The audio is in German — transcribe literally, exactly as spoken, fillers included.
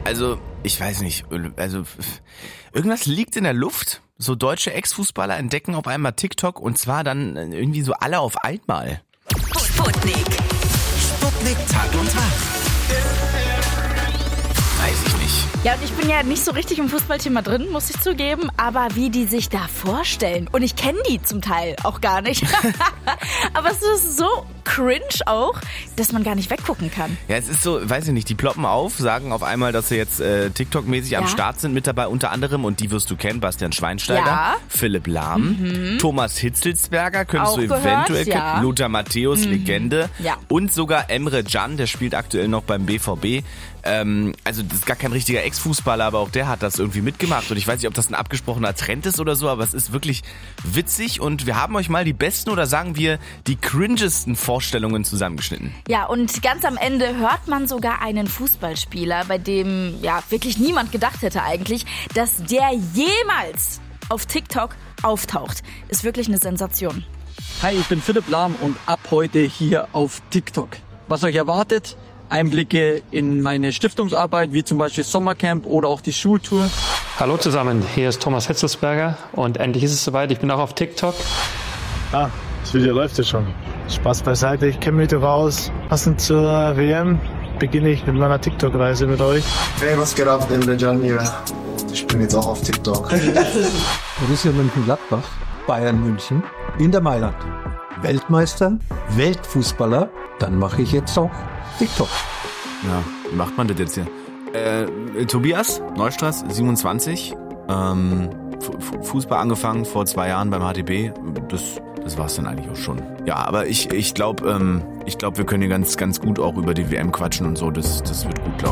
Also, ich weiß nicht, also irgendwas liegt in der Luft. So deutsche Ex-Fußballer entdecken auf einmal TikTok und zwar dann irgendwie so alle auf einmal. Sputnik. Sputnik Tag und Tag. Weiß ich nicht. Ja, und ich bin ja nicht so richtig im Fußballthema drin, muss ich zugeben, aber wie die sich da vorstellen. Und ich kenne die zum Teil auch gar nicht. Aber es ist so cringe auch, dass man gar nicht weggucken kann. Ja, es ist so, weiß ich nicht, die ploppen auf, sagen auf einmal, dass sie jetzt äh, TikTok-mäßig ja. am Start sind, mit dabei unter anderem, und die wirst du kennen, Bastian Schweinsteiger, ja. Philipp Lahm, mhm. Thomas Hitzelsberger, könntest auch du gehört, eventuell ja. kennen, Lothar Matthäus, mhm. Legende, ja. und sogar Emre Can, der spielt aktuell noch beim B V B. Ähm, also das ist gar kein richtiger Ex-Fußballer, aber auch der hat das irgendwie mitgemacht und ich weiß nicht, ob das ein abgesprochener Trend ist oder so, aber es ist wirklich witzig und wir haben euch mal die besten oder sagen wir die cringesten Vorstellungen zusammengeschnitten. Ja, und ganz am Ende hört man sogar einen Fußballspieler, bei dem ja wirklich niemand gedacht hätte eigentlich, dass der jemals auf TikTok auftaucht. Ist wirklich eine Sensation. Hi, ich bin Philipp Lahm und ab heute hier auf TikTok. Was euch erwartet? Einblicke in meine Stiftungsarbeit, wie zum Beispiel Sommercamp oder auch die Schultour. Hallo zusammen, hier ist Thomas Hitzelsberger und endlich ist es soweit, ich bin auch auf TikTok. Ah, das Video läuft ja schon. Spaß beiseite, ich kenne mich raus. Passend zur W M beginne ich mit meiner TikTok-Reise mit euch. Hey, was geht ab, Emre Can hier? Ich bin jetzt auch auf TikTok. Borussia Mönchengladbach, Bayern München, Inter Mailand. Weltmeister, Weltfußballer, dann mache ich jetzt auch TikTok. Ja, wie macht man das jetzt hier? Äh, Tobias Neustraß, siebenundzwanzig, ähm, F- Fußball angefangen vor zwei Jahren beim H T B. Das, das war's dann eigentlich auch schon. Ja, aber ich, ich glaube, ähm, ich glaube, wir können hier ganz, ganz gut auch über die W M quatschen und so. Das, das wird gut, glaube ich.